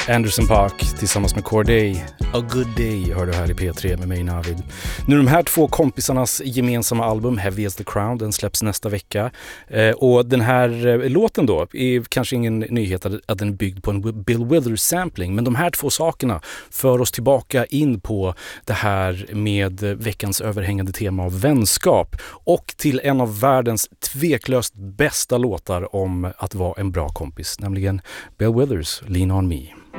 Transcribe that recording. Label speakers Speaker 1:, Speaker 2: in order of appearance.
Speaker 1: Anderson .Paak tillsammans med Corday. A Good Day hör du här i P3 med mig Navid. Nu de här två kompisarnas gemensamma album Heavy as the Crown, den släpps nästa vecka. Och den här låten då är kanske ingen nyhet att den är byggd på en Bill Withers sampling. Men de här två sakerna för oss tillbaka in på det här med veckans överhängande tema av vänskap. Och till en av världens tveklöst bästa låtar om att vara en bra kompis. Nämligen Bill Withers, Lean on Me.